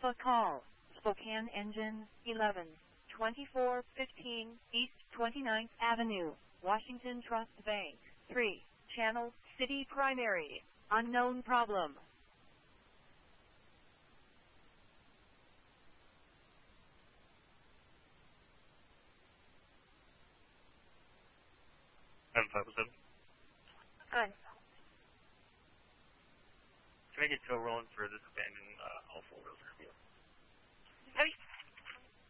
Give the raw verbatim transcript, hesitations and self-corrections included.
Alpha call. Spokane engine eleven twenty-four fifteen East twenty-ninth Avenue, Washington Trust Bank. three. Channel, City Primary. Unknown problem. seven five seven. Good. Can I get tow rolling for this abandoned uh, Alpha Rover?